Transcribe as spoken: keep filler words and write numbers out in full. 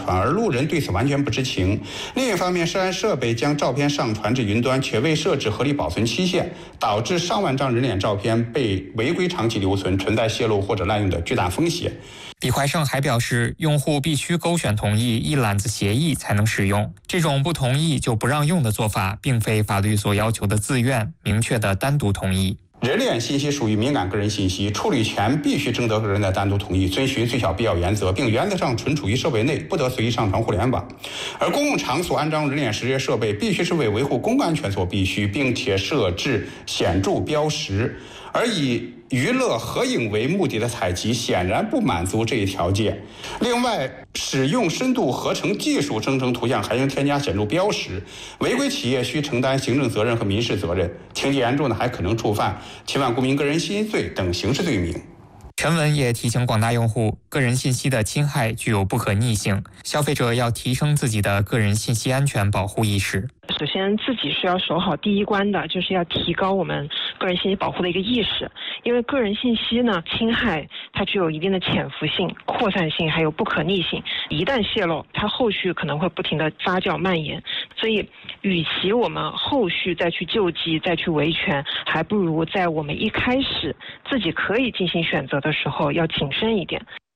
传，而路人对此完全不知情。另一方面，涉案设备将照片上传至云端，却未设置合理保存期限，导致上万张人脸照片被违规长期留存，存在泄露或者滥用的巨大风险。 李怀胜还表示，用户必须勾选同意一揽子协议才能使用，这种不同意就不让用的做法，并非法律所要求的自愿、明确的单独同意。 人脸信息属于敏感个人信息，处理权必须征得个人的单独同意，遵循最小必要原则，并原则上存储于设备内，不得随意上传互联网。而公共场所安装人脸识别设备，必须是为维护公共安全所必须，并且设置显著标识。而以娱乐合影为目的的采集显然不满足这一条件。另外，使用深度合成技术生成图像还应添加显著标识，违规企业需承担行政责任和民事责任，情节严重的还可能触犯侵犯公民个人信息罪等刑事罪名。 全文也提醒广大用户，个人信息的侵害具有不可逆性，消费者要提升自己的个人信息安全保护意识。 首先自己是要守好第一关的，就是要提高我们个人信息保护的一个意识。因为个人信息呢侵害它具有一定的潜伏性、扩散性，还有不可逆性，一旦泄露，它后续可能会不停的发酵蔓延。所以与其我们后续再去救济、再去维权，还不如在我们一开始自己可以进行选择的时候要谨慎一点。